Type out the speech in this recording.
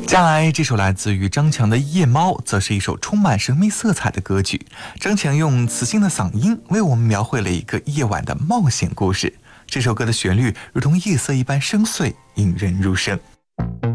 接下来这首来自于张强的《夜猫》则是一首充满神秘色彩的歌曲。张强用磁性的嗓音为我们描绘了一个夜晚的冒险故事。这首歌的旋律如同夜色一般深邃，引人入胜。